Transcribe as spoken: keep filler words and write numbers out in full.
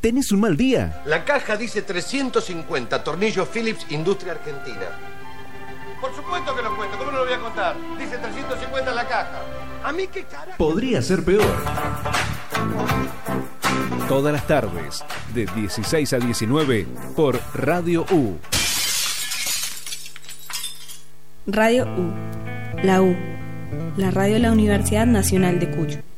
tenés un mal día. La caja dice trescientos cincuenta, tornillos Phillips, Industria Argentina. Por supuesto que lo cuento, ¿cómo no lo voy a contar? Dice trescientos cincuenta en la caja. ¿A mí qué carajo? Podría ser peor. Todas las tardes, de dieciséis a diecinueve, por Radio U. Radio U, la U, la radio de la Universidad Nacional de Cuyo.